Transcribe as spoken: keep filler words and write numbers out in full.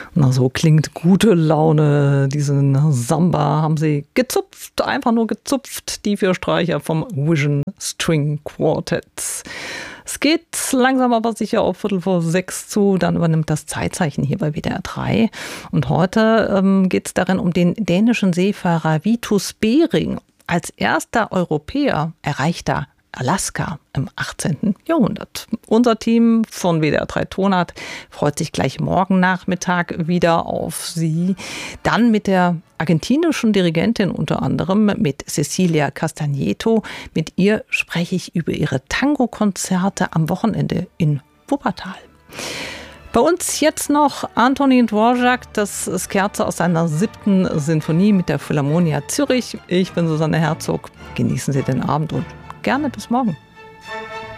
Na, so klingt gute Laune. Diesen Samba haben sie gezupft, einfach nur gezupft, die vier Streicher vom Vision String Quartet. Es geht langsam aber sicher auf Viertel vor sechs zu, dann übernimmt das Zeitzeichen hier bei W D R drei. Und heute ähm, geht es darin um den dänischen Seefahrer Vitus Bering. Als erster Europäer erreicht er Alaska im achtzehnten Jahrhundert. Unser Team von W D R drei Tonart freut sich gleich morgen Nachmittag wieder auf Sie. Dann mit der argentinischen Dirigentin unter anderem, mit Cecilia Castagneto. Mit ihr spreche ich über ihre Tango-Konzerte am Wochenende in Wuppertal. Bei uns jetzt noch Antonín Dvořák, das Scherzo aus seiner siebten Sinfonie mit der Philharmonia Zürich. Ich bin Susanne Herzog. Genießen Sie den Abend und gerne bis morgen.